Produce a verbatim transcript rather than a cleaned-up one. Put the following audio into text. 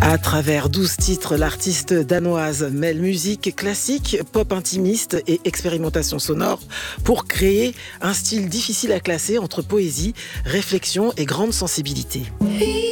À travers douze titres, l'artiste danoise mêle musique classique, pop intimiste et expérimentation sonore pour créer un style difficile à classer entre poésie, réflexion et grande sensibilité.